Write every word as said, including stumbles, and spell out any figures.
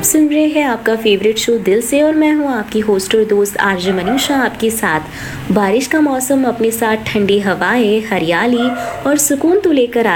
सुन रहे हैं आपका फेवरेट शो दिल से और मैं हूं आपकी होस्ट और दोस्त आरजे मनीषा आपके साथ। बारिश का मौसम अपने साथ ठंडी हवाएं, हरियाली और सुकून तो लेकर